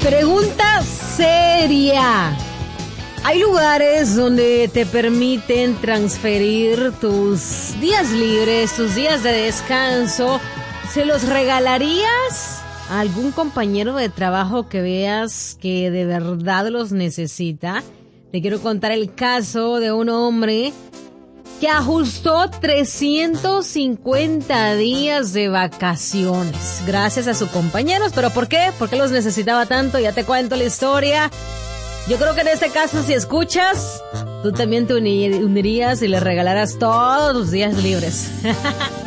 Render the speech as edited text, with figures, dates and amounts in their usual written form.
Pregunta seria. ¿Hay lugares donde te permiten transferir tus días libres, tus días de descanso? ¿Se los regalarías a algún compañero de trabajo que veas que de verdad los necesita? Te quiero contar el caso de un hombre que ajustó 350 días de vacaciones gracias a sus compañeros. ¿Pero por qué? ¿Por qué los necesitaba tanto? Ya te cuento la historia. Yo creo que en este caso, si escuchas, tú también te unirías y le regalaras todos tus días libres.